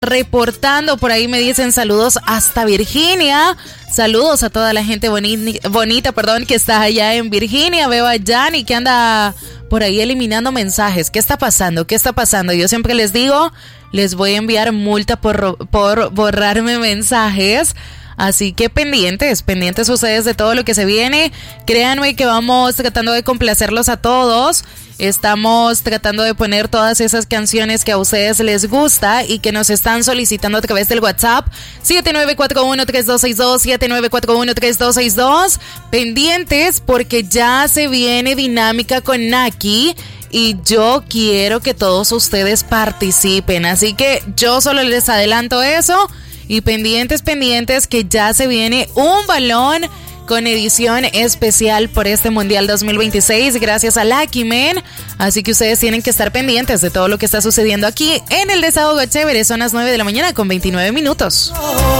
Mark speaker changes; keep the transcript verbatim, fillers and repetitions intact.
Speaker 1: reportando. Por ahí me dicen saludos hasta Virginia. Saludos a toda la gente boni- bonita, perdón, que está allá en Virginia. Veo a Yanni que anda por ahí eliminando mensajes. ¿Qué está pasando? ¿Qué está pasando? Yo siempre les digo, les voy a enviar multa por, por borrarme mensajes. Así que pendientes, pendientes ustedes de todo lo que se viene. Créanme que vamos tratando de complacerlos a todos. Estamos tratando de poner todas esas canciones que a ustedes les gusta y que nos están solicitando a través del WhatsApp siete nueve cuatro uno, tres dos seis dos, siete nueve cuatro uno, tres dos seis dos. Pendientes porque ya se viene dinámica con Naki y yo quiero que todos ustedes participen. Así que yo solo les adelanto eso. Y pendientes, pendientes que ya se viene un balón con edición especial por este Mundial dos mil veintiséis gracias a Lucky Man. Así que ustedes tienen que estar pendientes de todo lo que está sucediendo aquí en el Desahogo Chévere. Son las nueve de la mañana con veintinueve minutos.